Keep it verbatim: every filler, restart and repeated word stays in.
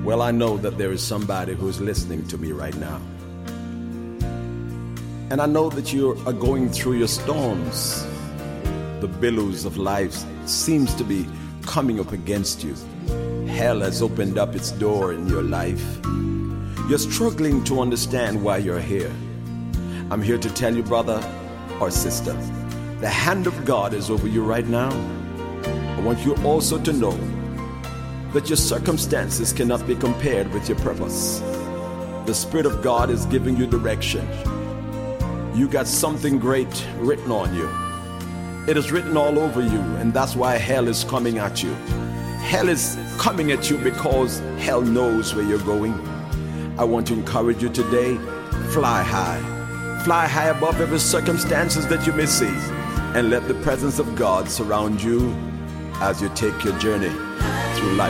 Well, I know that there is somebody who is listening to me right now. And I know that you are going through your storms. The billows of life seems to be coming up against you. Hell has opened up its door in your life. You're struggling to understand why you're here. I'm here to tell you, brother or sister, the hand of God is over you right now. I want you also to know that your circumstances cannot be compared with your purpose. The Spirit of God is giving you direction. You got something great written on you. It is written all over you, and that's why hell is coming at you. Hell is coming at you because hell knows where you're going. I want to encourage you today, fly high. Fly high above every circumstances that you may see, and let the presence of God surround you as you take your journey through life.